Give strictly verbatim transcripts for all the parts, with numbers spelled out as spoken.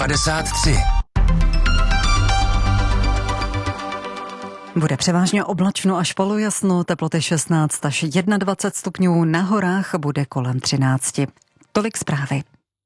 padesát tři. Bude převážně oblačno až polojasno, teploty šestnáct až dvacet jedna stupňů, na horách bude kolem třináct. Tolik zprávy.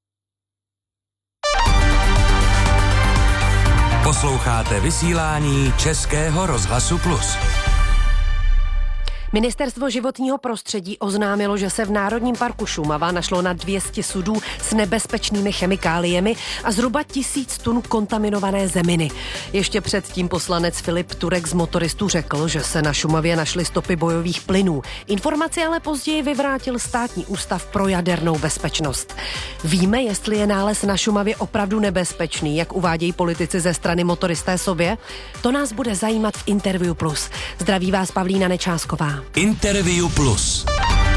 Posloucháte vysílání Českého rozhlasu Plus. Ministerstvo životního prostředí oznámilo, že se v Národním parku Šumava našlo na dvě stě sudů s nebezpečnými chemikáliemi a zhruba tisíc tun kontaminované zeminy. Ještě předtím poslanec Filip Turek z Motoristů řekl, že se na Šumavě našly stopy bojových plynů. Informaci ale později vyvrátil Státní ústav pro jadernou bezpečnost. Víme, jestli je nález na Šumavě opravdu nebezpečný, jak uvádějí politici ze strany Motoristé sobě? To nás bude zajímat v Interview Plus. Zdraví vás Pavlína Nečásková. Interview Plus.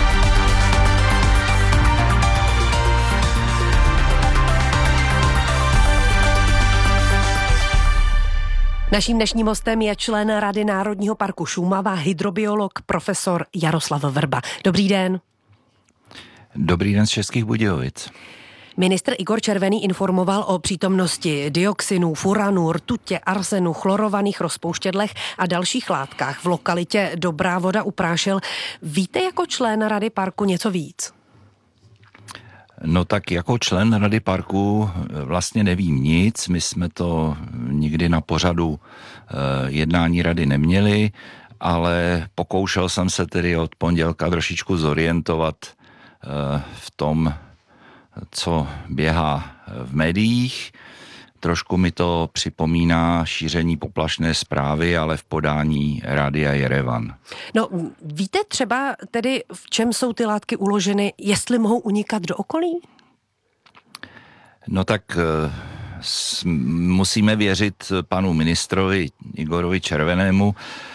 Naším dnešním hostem je člen Rady Národního parku Šumava, hydrobiolog profesor Jaroslav Vrba. Dobrý den. Dobrý den z Českých Budějovic. Ministr Igor Červený informoval o přítomnosti dioxinů, furanů, rtutě, arsenu, chlorovaných rozpouštědlech a dalších látkách v lokalitě Dobrá voda u Prášil. Víte jako člen Rady parku něco víc? No tak jako člen Rady parku vlastně nevím nic. My jsme to nikdy na pořadu eh, jednání rady neměli, ale pokoušel jsem se tedy od pondělka trošičku zorientovat eh, v tom, co běhá v médiích. Trošku mi to připomíná šíření poplašné zprávy, ale v podání Rádia Jerevan. No, víte třeba tedy, v čem jsou ty látky uloženy, jestli mohou unikat do okolí? No tak s, musíme věřit panu ministrovi Igorovi Červenému,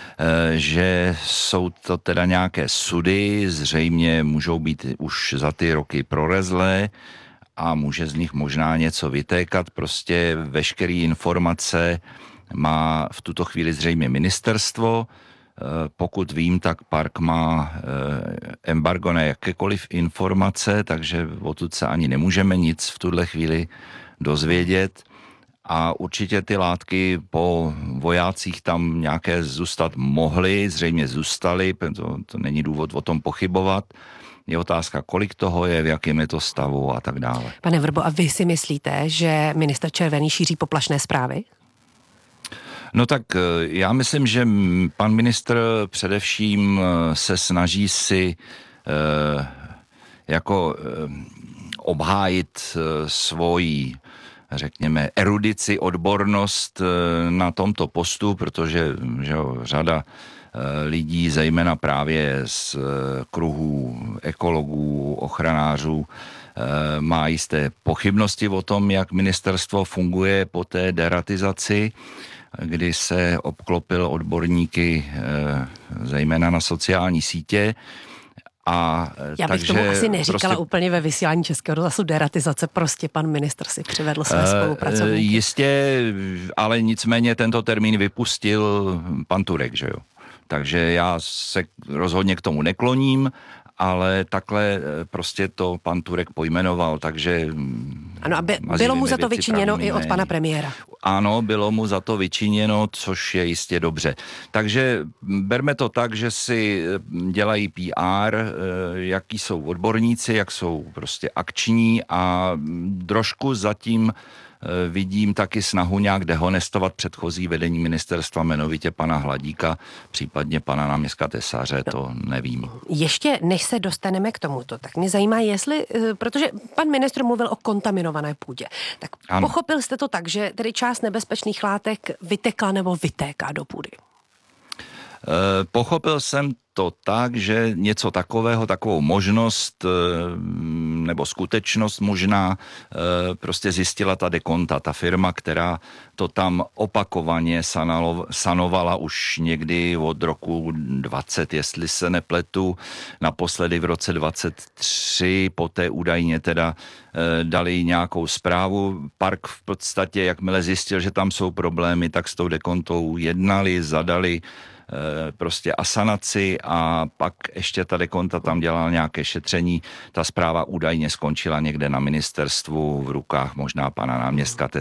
že jsou to teda nějaké sudy, zřejmě můžou být už za ty roky prorezlé a může z nich možná něco vytékat. Prostě veškeré informace má v tuto chvíli zřejmě ministerstvo. Pokud vím, tak park má embargo na jakékoliv informace, takže odtud se ani nemůžeme nic v tuhle chvíli dozvědět. A určitě ty látky po vojácích tam nějaké zůstat mohly, zřejmě zůstaly, to, to není důvod o tom pochybovat. Je otázka, kolik toho je, v jakém je to stavu a tak dále. Pane Vrbo, a vy si myslíte, že ministr Červený šíří poplašné zprávy? No tak já myslím, že pan ministr především se snaží si eh, jako eh, obhájit eh, svoji, řekněme, erudici, odbornost na tomto postu, protože že jo, řada lidí, zejména právě z kruhů ekologů, ochranářů, má jisté pochybnosti o tom, jak ministerstvo funguje po té deratizaci, kdy se obklopil odborníky zejména na sociální sítě. A Já bych takže tomu asi neříkala prostě, úplně ve vysílání Českého rozhlasu deratizace, prostě pan ministr si přivedl své spolupracovníky. Jistě, ale nicméně tento termín vypustil pan Turek, že jo. Takže já se rozhodně k tomu nekloním, ale takhle prostě to pan Turek pojmenoval, takže... Ano, aby bylo mu za to vyčiněno i od pana premiéra. Ano, bylo mu za to vyčiněno, což je jistě dobře. Takže berme to tak, že si dělají P R, jaký jsou odborníci, jak jsou prostě akční a trošku zatím vidím taky snahu nějak dehonestovat předchozí vedení ministerstva, jmenovitě pana Hladíka, případně pana náměstka Tesaře, to nevím. Ještě než se dostaneme k tomuto, tak mě zajímá, jestli, protože pan ministr mluvil o kontaminované půdě, tak ano. Pochopil jste to tak, že tedy část nebezpečných látek vytekla nebo vytéká do půdy? Pochopil jsem to tak, že něco takového, takovou možnost nebo skutečnost možná prostě zjistila ta Dekonta, ta firma, která to tam opakovaně sanovala už někdy od roku dvacet, jestli se nepletu, naposledy v roce dvacet tři, poté údajně teda dali nějakou zprávu. Park v podstatě, jakmile zjistil, že tam jsou problémy, tak s tou Dekontou jednali, zadali prostě asanaci a pak ještě ta Dekonta tam dělala nějaké šetření. Ta zpráva údajně skončila někde na ministerstvu v rukách možná pana náměstka